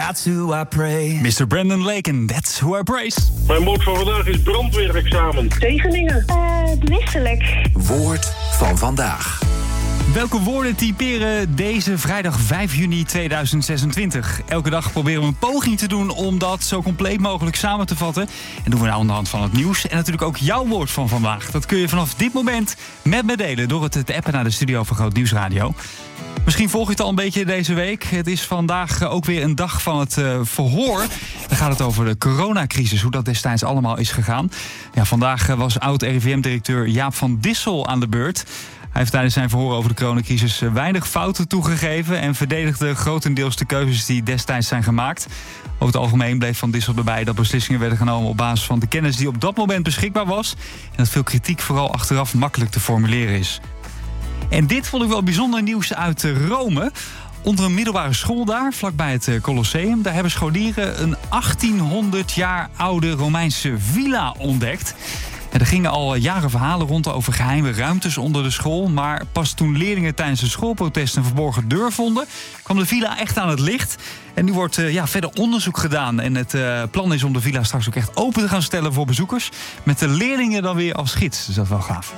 That's who I praise. Mr. Brandon Lake and That's Who I Praise. Mijn woord van vandaag is brandweerexamen. Tegeningen. Misselijk. Woord van vandaag. Welke woorden typeren deze vrijdag 5 juni 2026? Elke dag proberen we een poging te doen om dat zo compleet mogelijk samen te vatten. En doen we nou aan de hand van het nieuws. En natuurlijk ook jouw woord van vandaag. Dat kun je vanaf dit moment met me delen door het te appen naar de studio van Groot Nieuws Radio. Misschien volg je het al een beetje deze week. Het is vandaag ook weer een dag van het verhoor. Dan gaat het over de coronacrisis, hoe dat destijds allemaal is gegaan. Ja, vandaag was oud-RIVM-directeur Jaap van Dissel aan de beurt. Hij heeft tijdens zijn verhoor over de coronacrisis weinig fouten toegegeven en verdedigde grotendeels de keuzes die destijds zijn gemaakt. Over het algemeen bleef Van Dissel erbij dat beslissingen werden genomen op basis van de kennis die op dat moment beschikbaar was. En dat veel kritiek vooral achteraf makkelijk te formuleren is. En dit vond ik wel bijzonder nieuws uit Rome. Onder een middelbare school daar, vlakbij het Colosseum, daar hebben scholieren een 1800 jaar oude Romeinse villa ontdekt. Er gingen al jaren verhalen rond over geheime ruimtes onder de school. Maar pas toen leerlingen tijdens de schoolprotest een verborgen deur vonden, kwam de villa echt aan het licht. En nu wordt verder onderzoek gedaan. En het plan is om de villa straks ook echt open te gaan stellen voor bezoekers. Met de leerlingen dan weer als gids. Dus dat is wel gaaf.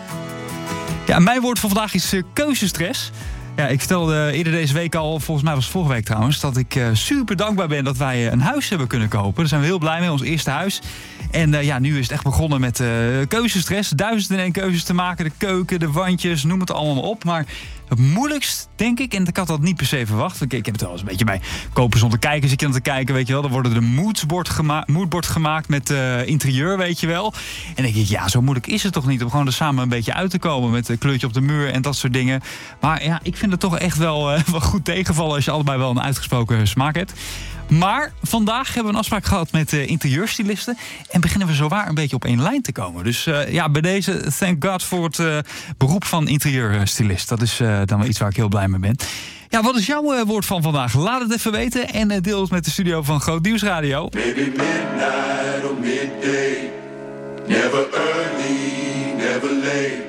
Ja, mijn woord van vandaag is keuzestress. Ja, ik vertelde eerder deze week al, volgens mij was het vorige week trouwens, dat ik super dankbaar ben dat wij een huis hebben kunnen kopen. Daar zijn we heel blij mee, ons eerste huis. En nu is het echt begonnen met keuzestress. 1001 keuzes te maken, de keuken, de wandjes, noem het allemaal op. Maar het moeilijkst, denk ik, en ik had dat niet per se verwacht. Ik heb het wel eens een beetje bij kopen zonder kijken, zit je dan te kijken, weet je wel. Dan worden er moodboard gemaakt met interieur, weet je wel. En dan denk ik, ja, zo moeilijk is het toch niet om gewoon er samen een beetje uit te komen met een kleurtje op de muur en dat soort dingen. Maar ja, ik vind het toch echt wel goed tegenvallen als je allebei wel een uitgesproken smaak hebt. Maar vandaag hebben we een afspraak gehad met interieurstylisten en beginnen we zowaar een beetje op één lijn te komen. Dus bij deze, thank God voor het beroep van interieurstylist. Dat is dan wel iets waar ik heel blij mee ben. Ja, wat is jouw woord van vandaag? Laat het even weten en deel het met de studio van Groot Nieuws Radio. Maybe midnight or midday, never early, never late.